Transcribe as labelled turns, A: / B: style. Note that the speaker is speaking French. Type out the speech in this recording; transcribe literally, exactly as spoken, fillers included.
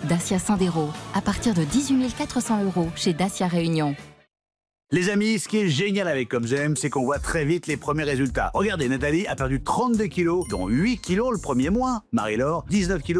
A: Dacia Sandero, à partir de dix-huit mille quatre cents euros chez Dacia Réunion.
B: Les amis, ce qui est génial avec Comme J'aime, c'est qu'on voit très vite les premiers résultats. Regardez, Nathalie a perdu trente-deux kilos, dont huit kilos le premier mois. Marie-Laure, dix-neuf kilos.